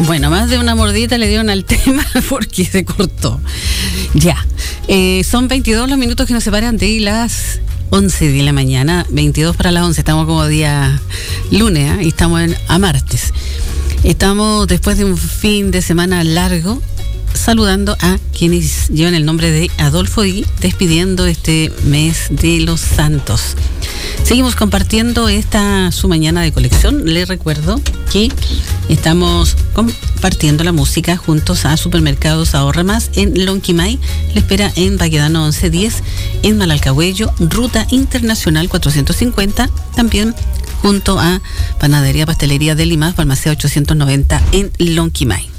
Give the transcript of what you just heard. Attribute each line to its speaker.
Speaker 1: Bueno, más de una mordida le dieron al tema porque se cortó. Ya. Son 22 los minutos que nos separan de las 11 de la mañana. 22 para las 11. Estamos como día lunes, y estamos a martes. Estamos después de un fin de semana largo, saludando a quienes llevan el nombre de Adolfo y despidiendo este mes de los santos. Seguimos compartiendo su mañana de colección. Les recuerdo que estamos compartiendo la música juntos a Supermercados Ahorra Más en Lonquimay. Le espera en Baquedano 1110, en Malalcahuello, Ruta Internacional 450. También junto a Panadería Pastelería de Lima, Farmacia 890 en Lonquimay.